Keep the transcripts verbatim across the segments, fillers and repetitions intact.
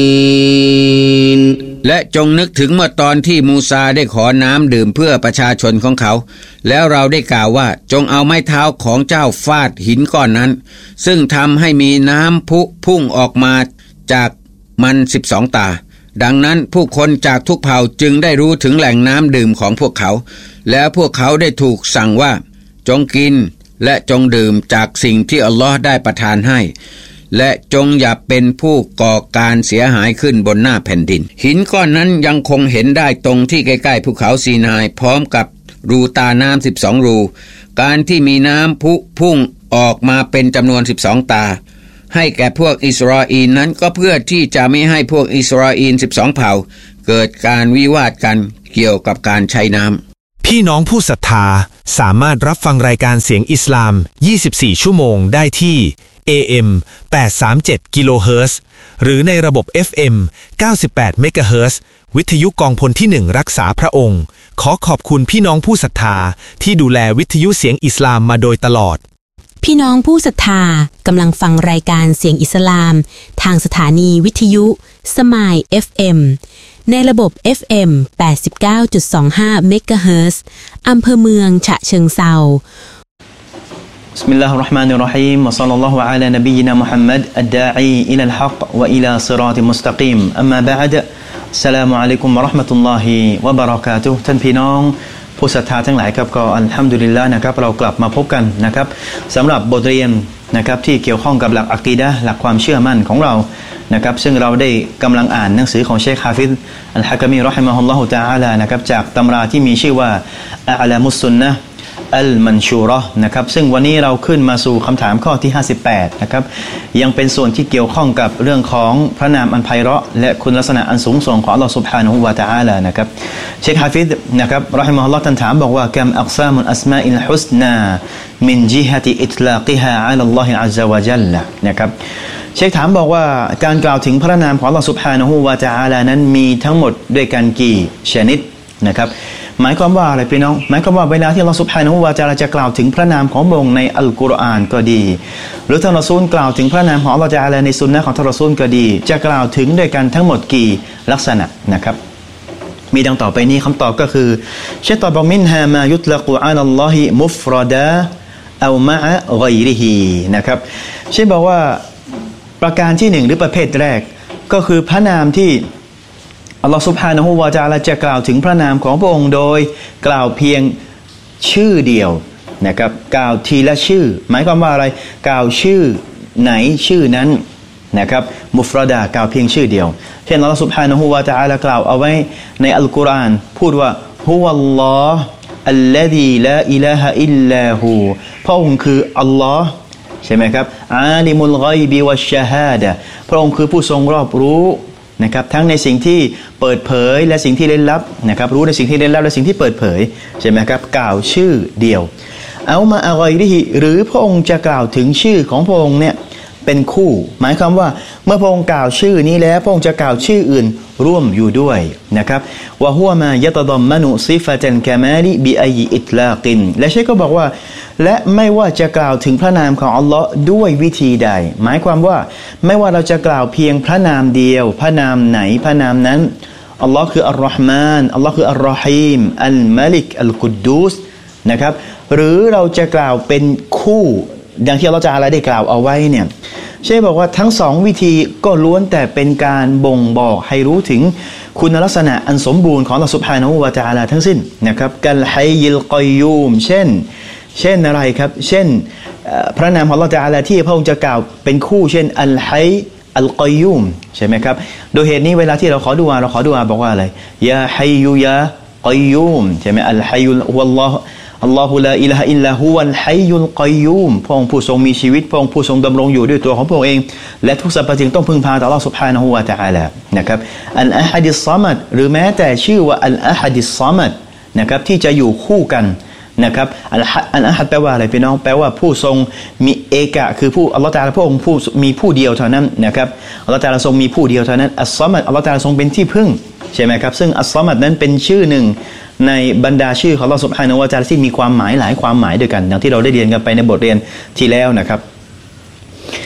และจงนึกถึงเมื่อตอนที่มูซาได้ขอน้ำดื่มเพื่อประชาชนของเขาแล้วเราได้กล่าวว่าจงเอาไม้เท้าของเจ้าฟาดหินก้อนนั้นซึ่งทำให้มีน้ำพุพุ่งออกมาจากมันสิบสองตาดังนั้นผู้คนจากทุกเผ่าจึงได้รู้ถึงแหล่งน้ำดื่มของพวกเขาแล้วพวกเขาได้ถูกสั่งว่าจงกินและจงดื่มจากสิ่งที่อัลลอฮ์ได้ประทานให้และจงอย่าเป็นผู้ก่อการเสียหายขึ้นบนหน้าแผ่นดินหินก้อนนั้นยังคงเห็นได้ตรงที่ใกล้ๆภูเขาซีนายพร้อมกับรูตาน้ำสิบสองรูการที่มีน้ำพุพุ่งออกมาเป็นจำนวนสิบสองตาให้แก่พวกอิสราเอลนั้นก็เพื่อที่จะไม่ให้พวกอิสราเอลสิบสองเผ่าเกิดการวิวาทกันเกี่ยวกับการใช้น้ำพี่น้องผู้ศรัทธาสามารถรับฟังรายการเสียงอิสลามยี่สิบสี่ชั่วโมงได้ที่ เอ เอ็ม แปดสามเจ็ด กิโลเฮิรตซ์หรือในระบบ เอฟ เอ็ม เก้าสิบแปด เมกะเฮิรตซ์วิทยุกองพลที่หนึ่งรักษาพระองค์ขอขอบคุณพี่น้องผู้ศรัทธาที่ดูแลวิทยุเสียงอิสลามมาโดยตลอดพี่น้องผู้ศรัทธากำลังฟังรายการเสียงอิสลามทางสถานีวิทยุสมาย เอฟ เอ็ม ในระบบ เอฟ เอ็ม แปดสิบเก้าจุดสองห้า เมกะเฮิรตซ์อำเภอเมืองฉะเชิงเทรา بسم الله الرحمن الرحيم وصلى الله على نبينا محمد الداعي إلى الحق وإلى صراط مستقيم أما بعد السلام عليكم ورحمة الله وبركاته ท่านพี่น้องผู้ศรัทธาทั้งหลายครับก็อัลฮัมดุลิลลาห์นะครับเรากลับมาพบกันนะครับสำหรับบทเรียนนะครับที่เกี่ยวข้องกับหลักอะกีดะห์หลักความเชื่อมั่นของเรานะครับซึ่งเราได้กำลังอ่านหนังสือของเชคฮาฟิซอัลฮะกะมีเราะฮิมะฮุลลอฮุตะอาลานะครับจากตำราที่มีชื่อว่าอะลามุสซุนนะห์อัลมันชูเราะห์นะครับซึ่งวันนี้เราขึ้นมาสู่คำถามข้อที่ห้าสิบแปดนะครับยังเป็นส่วนที่เกี่ยวข้องกับเรื่องของพระนามอันไพเราะห์และคุณลักษณะอันสูงส่งของอัลเลาะห์ซุบฮานะฮูวะตะอาลานะครับเชคฮาฟิซนะครับเราะฮิมะฮุลลอฮ์ท่านถามบอกว่ากัมอักซามุลอัสมาอิลฮุสนามินญิฮะติอิตลากิฮาอะลัลลอฮิอัซซะวะญัลละนะครับเชคถามบอกว่าการกล่าวถึงพระนามของอัลเลาะห์ซุบฮานะฮูวะตะอาลานั้นมีทั้งหมดด้วยกันกี่ชนิดนะครับหมายความว่าอะไรพี่น้องหมายความว่าเวลาที่อัลเลาะห์ซุบฮานะฮูวะตะอาลาจะกล่าวถึงพระนามของพระองค์ในอัลกุรอานก็ดีหรือท่านรอซูลกล่าวถึงพระนามของอัลเลาะห์ตะอาลาในซุนนะห์ของท่านรอซูลก็ดีจะกล่าวถึงด้วยกันทั้งหมดกี่ลักษณะนะครับมีดังต่อไปนี้คำตอบก็คือเชตอบมินฮามายุตละกุอะลัลลอฮิมุฟรดะเอามะอะฆอยริฮินะครับเช่นบอกว่าประการที่หนึ่งหรือประเภทแรกก็คือพระนามที่อัลลอฮฺซุบฮานะฮูวะตะอาลาจะกล่าวถึงพระนามของพระองค์โดยกล่าวเพียงชื่อเดียวนะครับกล่าวทีละชื่อหมายความว่าอะไรกล่าวชื่อไหนชื่อนั้นนะครับมุฟรดะกล่าวเพียงชื่อเดียวเช่นอัลลอฮฺซุบฮานะฮูวะตะอาลากล่าวเอาไว้ในอัลกุรอานพูดว่าฮุวัลลอฮ์อัลลซีลาอิลาฮะอิลลาฮูพระองค์คืออัลลอฮ์ใช่ไหมครับอาลิมุลฆอยบิวัชชะฮาดะพระองค์คือผู้ทรงรอบรู้นะครับทั้งในสิ่งที่เปิดเผยและสิ่งที่เร้นลับนะครับรู้ในสิ่งที่เร้นลับและสิ่งที่เปิดเผยใช่ไหมครับกล่าวชื่อเดียวเอามาอะฆอยริฮิหรือพระองค์จะกล่าวถึงชื่อของพระองค์เนี่ยเป็นคู่หมายความว่าเมื่อพระองค์กล่าวชื่อนี้แล้วพระองค์จะกล่าวชื่ออื่นร่วมอยู่ด้วยนะครับวะฮุวะมายะตะฎอมมะนุซิฟะตันกะมาลิบิอัยอิตลากินและเชคก็บอกว่าและไม่ว่าจะกล่าวถึงพระนามของอัลเลาะห์ด้วยวิธีใดหมายความว่าไม่ว่าเราจะกล่าวเพียงพระนามเดียวพระนามไหนพระนามนั้นอัลเลาะห์คืออัลลอฮ์มานอัลเลาะห์คืออัลรอฮีมอัลมาลิกอัลกุดดูสนะครับหรือเราจะกล่าวเป็นคู่ดังที่อัลเลาะห์ตะอาลาได้กล่าวเอาไว้เนี่ยเชคบอกว่าทั้งสองวิธีก็ล้วนแต่เป็นการบ่งบอกให้รู้ถึงคุณลักษณะอันสมบูรณ์ของอัลเลาะห์ซุบฮานะฮูวะตะอาลาทั้งสิ้นนะครับกัลฮัยยิลกอยยูมเช่นเช่นอะไรครับเช่นพระนามของอัลเลาะห์ตะอาลาที่พระองค์จะกล่าวเป็นคู่เช่นอัลฮัยอัลกอยยูมใช่ไหมครับโดยเหตุนี้เวลาที่เราขอดุอาเราขอดุอาบอกว่าอะไรยาฮัยยูยากอยยูมใช่ไหมอัลฮัยฮุวัลลอฮ์อัลลอฮุลาอิลาฮะอิลลาฮุวัลฮัยยุลกอยยูมพระองค์ผู้ทรงมีชีวิตพระองค์ผู้ทรงดำรงอยู่ด้วยตัวของพระองค์เองและทุกสรรพสิ่งต้องพึ่งพาต่ออัลเลาะห์ซุบฮานะฮูวะตะอาลานะครับอัลอะฮัดิสซอมัดหรือแม้แต่ชื่อว่าอัลอะฮัดิสซอมัดนะครับที่จะอยู่คู่กันนะครับอัลอัลอะฮัดแปลว่าอะไรพี่น้องแปลว่าผู้ทรงมีเอกะคือผู้อัลเลาะห์ตะอาลาพระองค์ผู้มีผู้เดียวเท่านั้นนะครับอัลเลาะห์ตะอาลาทรงมีผู้เดียวเท่านั้นอัสซอมัดอัลเลาะห์ตะอาลาทรงเป็นที่พึ่งใช่ไหมครับซึ่งอัสซอมัดนั้นเป็นชื่อหนึ่งในบรรดาชื่อของอัลเลาะห์ซุบฮานะฮูวะตะอาลาที่มีความหมายหลายความหมายด้วยกันอย่างที่เราได้เรียนกันไปในบทเรียนที่แล้วนะครับ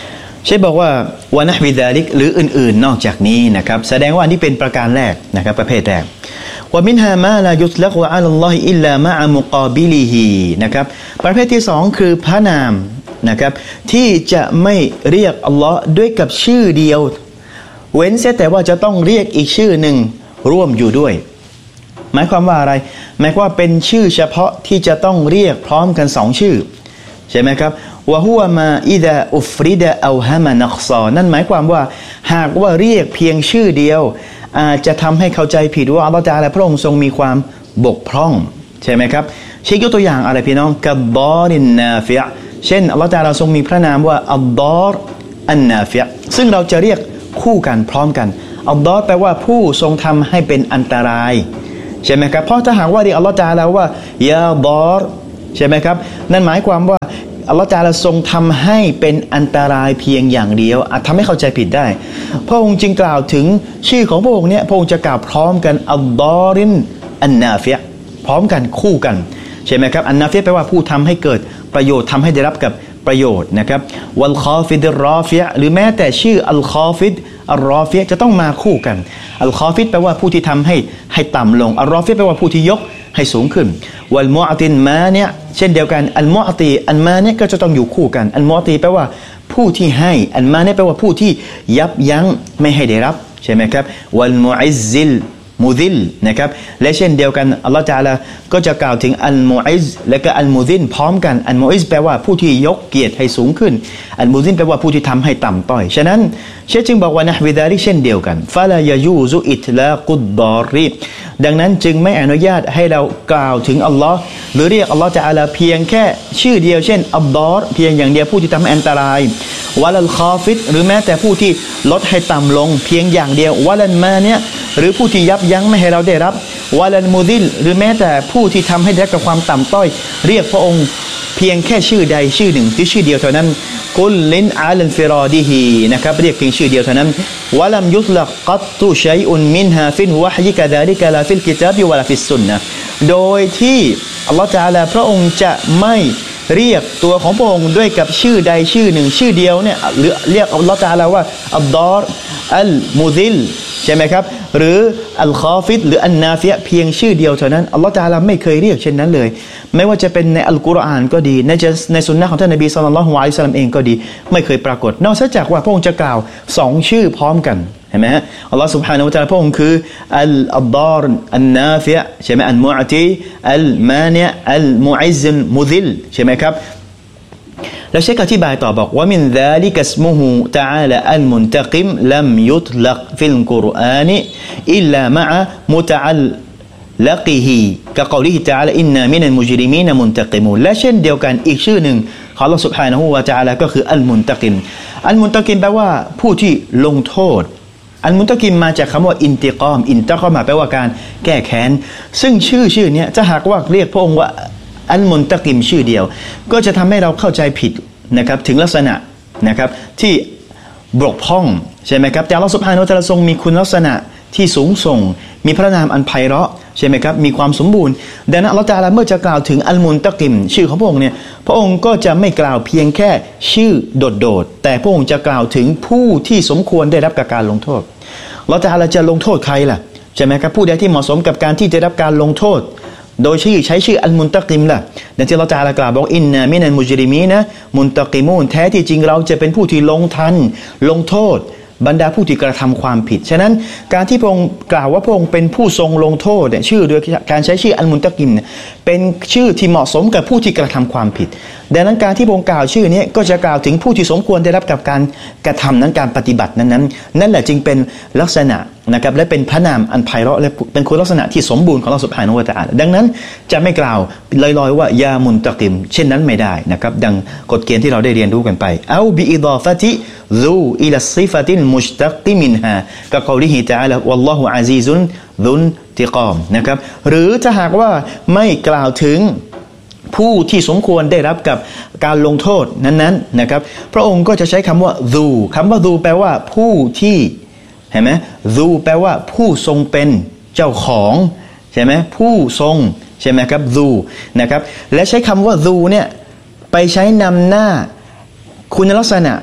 เชฟบอกว่าวานะฮ์วิดาลิกหรืออื่นๆนอกจากนี้นะครับแสดงว่านี่เป็นประการแรกนะครับประเภทแรกวะมินฮามาลายุตลักอะลัลลอฮิอิลลามะอะมุกอบิลิฮินะครับประเภทที่สองคือพระนามนะครับที่จะไม่เรียกอัลลอฮ์ด้วยกับชื่อเดียวเว้นเสียแต่ว่าจะต้องเรียกอีกชื่อหนึ่งร่วมอยู่ด้วยหมายความว่าอะไรหมายความว่าเป็นชื่อเฉพาะที่จะต้องเรียกพร้อมกันสองชื่อใช่ไหมครับวะฮุวะมาอิดะอุฟริดะเอาฮะมานักซอนั่นหมายความว่าหากว่าเรียกเพียงชื่อเดียวอาจจะทำให้เข้าใจผิดว่าอัลลอฮฺตะอาลาพระองค์ทรงมีความบกพร่องใช่ไหมครับเช่นยกตัวอย่างอะไรพี่น้องกับบอรินนาฟิอะเช่นอัลลอฮฺตะอาลาทรงมีพระนามว่าอัลดอรอันนาฟิอะซึ่งเราจะเรียกคู่กันพร้อมกันอัลดอรแปลว่าผู้ทรงทำให้เป็นอันตรายใช่ไหมครับเพราะถ้าหากว่าเรียกอัลลอฮฺตะอาลาว่ายาดอรใช่ไหมครับนั่นหมายความว่าอัลลอฮฺตะอาลาทรงทำให้เป็นอันตรายเพียงอย่างเดียวอาจทำให้เข้าใจผิดได้พระองค์จึงกล่าวถึงชื่อของพระองค์เนี่ยพระองค์จะกล่าวพร้อมกันอัลดอรินอันนาฟิอะพร้อมกันคู่กันใช่ไหมครับอันนาฟิอะแปลว่าผู้ทำให้เกิดประโยชน์ทำให้ได้รับกับประโยชน์นะครับวัลคอฟิดรอฟิอะหรือแม้แต่ชื่ออัลคอฟิดอัลรอฟิอะจะต้องมาคู่กันอัลคอฟิดแปลว่าผู้ที่ทำให้ให้ต่ำลงอัลรอฟิอะแปลว่าผู้ที่ยกให้สูงขึ้นวัลมุอตินมาเนี่ยเช่นเดียวกันอัลมุอติอันมาเนี่ยก็จะต้องอยู่คู่กันอัลมุอติแปลว่าผู้ที่ให้อันมาเนี่ยแปลว่าผู้ที่ยับยั้งไม่ให้ได้รับใช่ไหมครับวัลมุอิซซิลมุซิลนะครับและเช่นเดียวกันอัลลอฮฺตะอาลาก็จะกล่าวถึงอัลมุอิซและก็อัลมุซินพร้อมกันอัลมุอิซแปลว่าผู้ที่ยกเกียรติให้สูงขึ้นอัลมุซินแปลว่าผู้ที่ทำให้ต่ำต้อยฉะนั้นเชฟจึงบอกว่านะฮ์วิดาลิเช่นเดียวกันฟะลายายูซุอิตลากุดดอริดังนั้นจึงไม่อนุญาตให้เรากล่าวถึงอัลลอฮ์หรือเรียกอัลลอฮ์ตะอาลาเพียงแค่ชื่อเดียวเช่นอัลดอรเพียงอย่างเดียวผู้ที่ทำให้อันตรายวะลัลคอฟิดหรือแม้แต่ผู้ที่ลดให้ต่ำลงเพียงอย่างเดียววะลันมาเนี่ยหรือผู้ที่ยับยั้งไม่ให้เราได้รับวะลันมุดิลหรือแม้แต่ผู้ที่ทำให้ได้รับกับความต่ำต้อยเรียกพระองค์เพียงแค่ชื่อใดชื่อหนึ่งที่ชื่อเดียวเท่านั้นกุลลินอาลันฟิรอดิฮีนะครับเรียกเพียงชื่อเดียวเท่านั้นวะลัมยุตลักกัตตุชัยอุนมินฮาฟินวะฮยิกะดาลิกะลาฟิลกิตาบิวะลาฟิสซุนนะโดยที่อัลลอฮฺตะอาลาพระองค์จะไม่เรียกตัวของพระองค์ด้วยกับชื่อใดชื่อหนึ่งชื่อเดียวเนี่ยหรือเรียกอัลลอฮฺตะอาลาว่าอัลดอรอัลมุซิลใช่ไหมครับหรืออัลคอฟิดหรืออันนาฟิอะเพียงชื่อเดียวเท่านั้นอัลลอฮฺตะอาลาไม่เคยเรียกเช่นนั้นเลยไม่ว่าจะเป็นในอัลกุรอานก็ดีในในสุนนะของท่านนบีศ็อลลัลลอฮุอะลัยฮิวะซัลลัมเองก็ดีไม่เคยปรากฏนอกจากว่าพระองค์จะกล่าวสองชื่อพร้อมกันเห็นไหมฮะอัลลอฮฺซุบฮานะฮูวะตะอาลาพระองค์คืออัลอัลดอรอันนาฟิอะใช่ไหมอัลมุอติอัลมานิอัลมุอิซซมุซิลใช่ไหมครับแล้วเชคอธิบายต่อบอกว่ามินซาลิกะสมุฮูตะอาลาอัลมุนตะกิมลัมยุตลักฟิลกุรอานิอิลลามะอะมุตะอัลละกีฮีกะกอลิฮิตะอาลาอินนามินัลมุจริมีนมุนตะกิมูนและเช่นเดียวกันอีกชื่อหนึ่งของอัลเลาะห์ซุบฮานะฮูวะตะอาลาก็คืออัลมุนตะกิมอัลมุนตะกิมแปลว่าผู้ที่ลงโทษอัลมุนตะกิมมาจากคำว่าอินติกอมอินตะกอมแปลว่าการแก้แค้นซึ่งชื่อชื่อนี้ถ้าหากว่าเรียกพระองค์ว่าอัลมุนตะกิมชื่อเดียวก็จะทำให้เราเข้าใจผิดนะครับถึงลักษณะนะครับที่บกพร่องใช่ไหมครับแต่อัลเลาะห์ซุบฮานะฮูวะตะอาลาทรงมีคุณลักษณะที่สูงส่งมีพระนามอันไพเราะใช่ไหมครับมีความสมบูรณ์ดังนั้นอัลเลาะห์ตะอาลาเมื่อจะกล่าวถึงอัลมุนตะกิมชื่อของพระองค์เนี่ยพระองค์ก็จะไม่กล่าวเพียงแค่ชื่อโดดๆแต่พระองค์จะกล่าวถึงผู้ที่สมควรได้รับการลงโทษอัลเลาะห์ตะอาลาจะลงโทษใครล่ะใช่ไหมครับผู้ใดที่เหมาะสมกับการที่จะรับการลงโทษโดยชื่อใช้ชื่ออัลมุนตะกิมล่ะดังที่อัลเลาะห์ตะอาลากล่าวบอกอินนามินัลมุจริมีนะมุนตะกิมูนแท้ที่จริงเราจะเป็นผู้ที่ลงทันลงโทษบรรดาผู้ที่กระทำความผิดฉะนั้นการที่พระองค์กล่าวว่าพระองค์เป็นผู้ทรงลงโทษเนี่ยชื่อโดยการใช้ชื่ออัลมุนตะกิมเนี่ยเป็นชื่อที่เหมาะสมกับผู้ที่กระทำความผิดดังนั้นการที่พระองค์กล่าวชื่อนี้ก็จะกล่าวถึงผู้ที่สมควรได้รับกับการกระทำนั้นการปฏิบัตินั้นนั้นนั่นแหละจึงเป็นลักษณะนะครับและเป็นพระนามอันไพเราะและเป็นคุณลักษณะที่สมบูรณ์ของอัลเลาะห์ซุบฮานะฮูวะตะอาลาดังนั้นจะไม่กล่าวลอยๆว่ายามุนตะกิมเช่นนั้นไม่ได้นะครับดังกฎเกณฑ์ที่เราได้เรียนรู้กันไปเอาบิอิฎอฟะติซูอิลัสซิฟะติลมุชตักมินฮากะกอลิฮิตะอาลาวัลลอฮุอะซีซุนซุนติกอมนะครับหรือถ้าหากว่าไม่กล่าวถึงผู้ที่สมควรได้รับกับการลงโทษนั้นๆนะครับพระองค์ก็จะใช้คำว่าซูคำว่าซูแปลว่าผู้ที่เห็นไหมซูแปลว่าผู้ทรงเป็นเจ้าของใช่ไหมผู้ทรงใช่ไหมครับซูนะครับและใช้คำว่าซูเนี่ยไปใช้นำหน้าคุณลักษณะ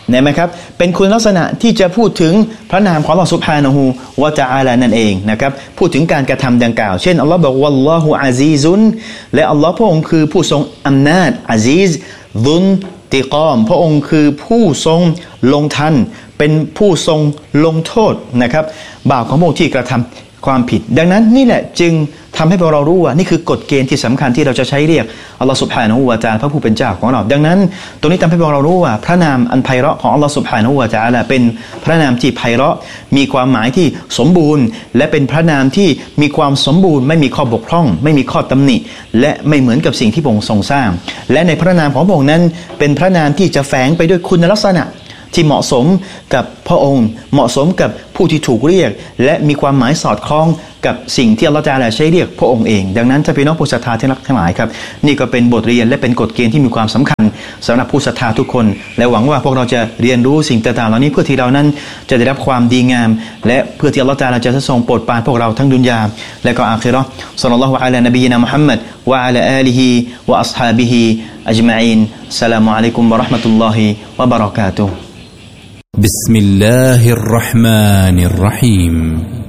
เห็นไหมครับเป็นคุณลักษณะที่จะพูดถึงพระนามของอัลเลาะห์ซุบฮานะฮูวะตะอาลานั่นเองนะครับพูดถึงการกระทำดังกล่าวเช่นอัลเลาะห์บอกวัลลอฮุอาซีซุนและอัลเลาะห์พระองค์คือผู้ทรงอำนาจอาซีซซุนติกอมพระองค์คือผู้ทรงลงทันเป็นผู้ทรงลงโทษนะครับบ่าวของพระองค์ที่กระทำความผิดดังนั้นนี่แหละจึงทำให้พวกเรารู้ว่านี่คือกฎเกณฑ์ที่สำคัญที่เราจะใช้เรียกอัลลอฮฺซุบฮานะฮูวะตะอาลาพระผู้เป็นเจ้าของเราดังนั้นตรงนี้ทำให้พวกเรารู้ว่าพระนามอันไพเราะของอัลลอฮฺซุบฮานะฮูวะตะอาลาเป็นพระนามที่ไพเราะมีความหมายที่สมบูรณ์และเป็นพระนามที่มีความสมบูรณ์ไม่มีข้อบกพร่องไม่มีข้อตำหนิและไม่เหมือนกับสิ่งที่พระองค์ทรงสร้างและในพระนามของพระองค์นั้นเป็นพระนามที่จะแฝงไปด้วยคุณลักษณะที่เหมาะสมกับพระองค์เหมาะสมกับผู้ที่ถูกเรียกและมีความหมายสอดคล้องกับสิ่งที่อัลเลาะห์ตะอาลาใช้เรียกพระองค์เองดังนั้นถ้าพี่น้องผู้ศรัทธาที่รักทั้งหลายครับนี่ก็เป็นบทเรียนและเป็นกฎเกณฑ์ที่มีความสำคัญสำหรับผู้ศรัทธาทุกคนและหวังว่าพวกเราจะเรียนรู้สิ่งต่างๆเหล่านี้เพื่อที่เรานั้นจะได้รับความดีงามและเพื่อที่อัลเลาะห์ตะอาลาจะทรงโปรดปรานพวกเราทั้งดุนยาและก็อาคิเราะห์ศ็อลลัลลอฮุอะลานบีนะมุฮัมมัดวะอะลาอาลิฮิวะอัศฮาบิฮิอัจมะอีนสลามุอะลัยกุมวะเราะห์มะตุลลอฮิวะบะเราะกาตุฮ์ بسم الله الرحمن الرحيم